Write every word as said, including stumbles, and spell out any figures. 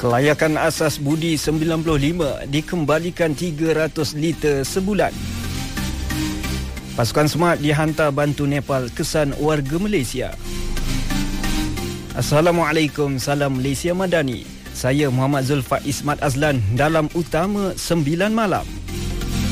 Kelayakan asas budi sembilan puluh lima dikembalikan tiga ratus liter sebulan. Pasukan Smart dihantar bantu Nepal kesan warga Malaysia. Assalamualaikum, salam Malaysia Madani. Saya Muhammad Zulfat Ismat Azlan dalam Utama sembilan Malam.